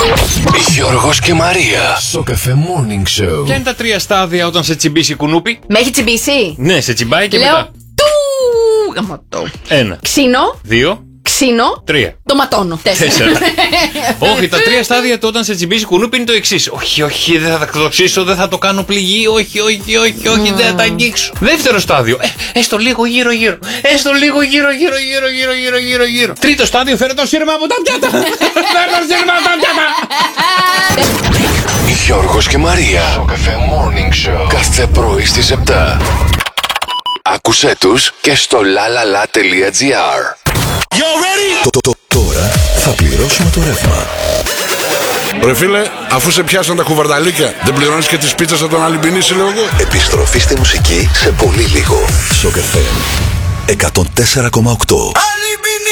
Γιώργος και Μαρία. Σοκαφέ Morning Show. Ποια είναι τα 3 στάδια όταν σε τσιμπήσει κουνούπι? Με έχει τσιμπήσει. Ναι, σε τσιμπάει και Λέω μετά. του γαματό. 1, Ξύνο. 2, Ξύνο. 3. Το ματώνω. 4. Όχι, τα 3 στάδια του όταν σε τσιμπήσει κουνούπι είναι το εξής. Όχι, δεν θα τα κλωτσίσω, δεν θα το κάνω πληγή. Όχι, δεν θα τα αγγίξω. Δεύτερο στάδιο. Έστω λίγο γύρω-γύρω. Έστω λίγο γύρω-γύρω. Τρίτο στάδιο, φέρε το σύρμα από τα πιάτα. Φέρε το σύρμα από τα πιάτα. Γιώργος και Μαρία. Σοκαφέ Morning Show. Κάθε πρωί στις 7. Άκουσέ τους και στο lalala.gr. Τώρα θα πληρώσουμε το ρεύμα. Ρε φίλε, αφού σε πιάσαν τα κουβαρδαλίκια, δεν πληρώνεις και τις πίτσες από τον Αλυμπινή Σύλλογο? Επιστροφή στη μουσική σε πολύ λίγο. Σοκαφέ 104,8.